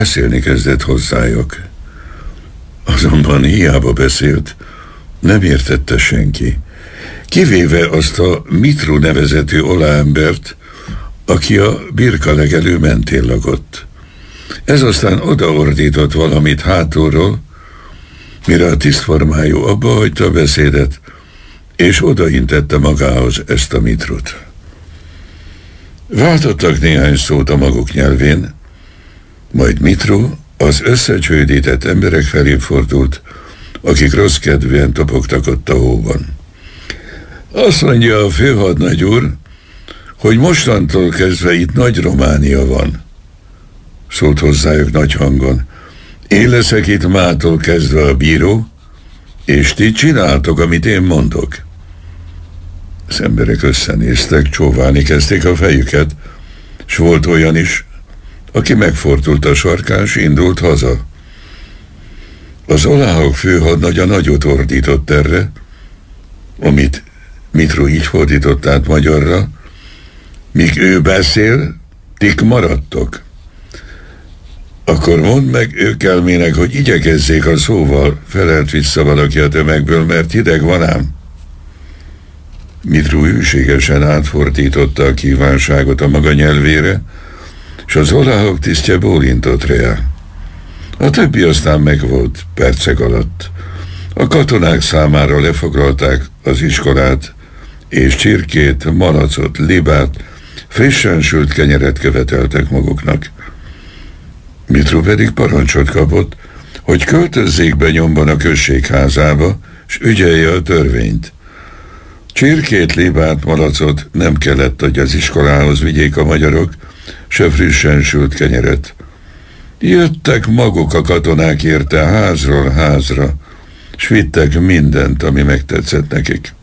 Beszélni kezdett hozzájuk. Azonban hiába beszélt, nem értette senki, kivéve azt a Mitru nevezetű oláembert, aki a birka legelő mentén lakott. Ez aztán odaordított valamit hátulról, mire a tisztformájú abba hagyta a beszédet, és odaintette magához ezt a Mitrut. Váltottak néhány szót a maguk nyelvén, majd Mitru az összecsődített emberek felé fordult, akik rossz kedvűen topogtak ott a hóban. Azt mondja a főhadnagy úr, hogy mostantól kezdve itt Nagy Románia van, szólt hozzájuk nagy hangon. Én leszek itt mától kezdve a bíró, és ti csináltok, amit én mondok. Az emberek összenéztek, csóválni kezdték a fejüket, s volt olyan is, aki megfordult a sarkán, s indult haza. Az oláhok főhadnagya nagyot ordított erre, amit Mitru így fordított át magyarra: míg ő beszél, tik maradtok. Akkor mondd meg ők elmének, hogy igyekezzék a szóval, felelt vissza valaki a tömegből, mert hideg van ám. Mitru hűségesen átfordította a kívánságot a maga nyelvére, s az oláhok tisztje bólintott rá. A többi aztán megvolt percek alatt. A katonák számára lefoglalták az iskolát, és csirkét, malacot, libát, frissen sült kenyeret követeltek maguknak. Mitru pedig parancsot kapott, hogy költözzék be nyomban a községházába, s ügyelje a törvényt. Csirkét, libát, malacot nem kellett, hogy az iskolához vigyék a magyarok, se frissen sült kenyeret. Jöttek maguk a katonák érte házról házra, s vittek mindent, ami megtetszett nekik.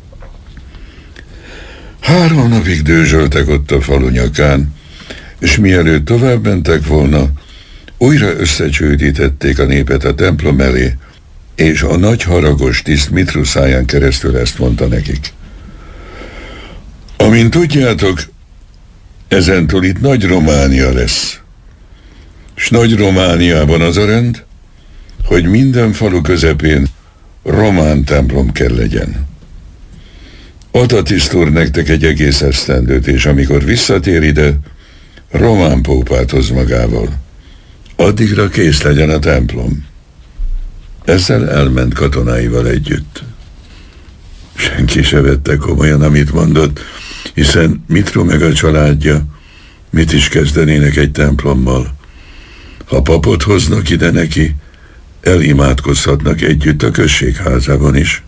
3 napig dőzsöltek ott a falu nyakán, és mielőtt tovább mentek volna, újra összecsődítették a népet a templom elé, és a nagy haragos tiszt Mitru száján keresztül ezt mondta nekik. Amint tudjátok, ezentúl itt Nagy Románia lesz. S Nagy Romániában az a rend, hogy minden falu közepén román templom kell legyen. Ad a tiszt úr nektek egy egész esztendőt, és amikor visszatér ide, román pópát hoz magával. Addigra kész legyen a templom. Ezzel elment katonáival együtt. Senki se vette komolyan, amit mondott, hiszen Mitru meg a családja mit is kezdenének egy templommal. Ha papot hoznak ide neki, elimádkozhatnak együtt a községházában is.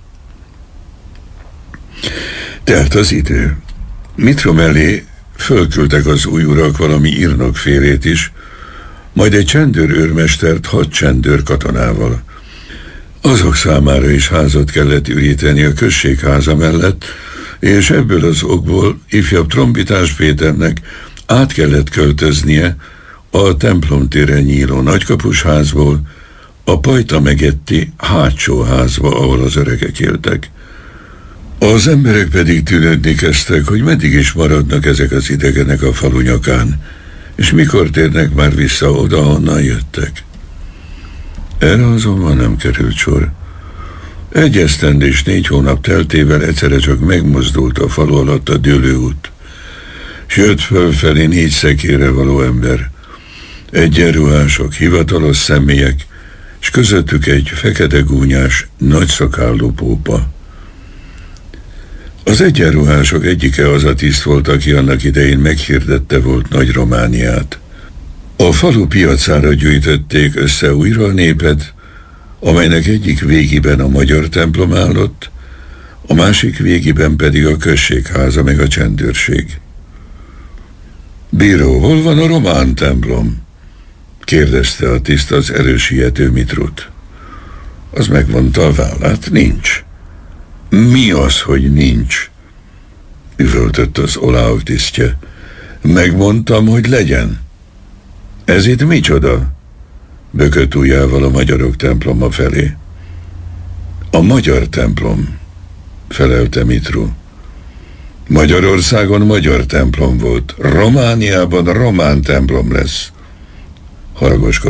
Telt az idő. Mitru mellé fölküldtek az új urak valami írnokfélét is, majd egy csendőrőrmestert 6 csendőr katonával. Azok számára is házat kellett üríteni a községháza mellett, és ebből az okból ifjabb Trombitás Péternek át kellett költöznie a templomtéren nyíló nagykapusházból a Pajta Megetti hátsó házba, ahol az öregek éltek. Az emberek pedig tűnődni kezdtek, hogy meddig is maradnak ezek az idegenek a falu nyakán, és mikor térnek már vissza oda, honnan jöttek. Erre azonban nem került sor. 1 esztendő és 4 hónap teltével egyszerre csak megmozdult a falu alatt a dőlőút, s jött fölfelé 4 szekérre való ember, egyenruhások, hivatalos személyek, s közöttük egy fekete gúnyás, nagyszakállú pópa. Az egyenruhások egyike az a tiszt volt, aki annak idején meghirdette volt Nagy Romániát. A falu piacára gyűjtötték össze újra a népet, amelynek egyik végében a magyar templom állott, a másik végében pedig a községháza meg a csendőrség. Bíró, hol van a román templom? Kérdezte a tiszt az elősiető Mitrut. Az megvonta a vállát, nincs. Mi az, hogy nincs? Üvöltött az oláhok tisztje. Megmondtam, hogy legyen. Ez itt micsoda? Bökött ujjával a magyarok temploma felé. A magyar templom, felelte Mitru. Magyarországon magyar templom volt, Romániában román templom lesz. haragos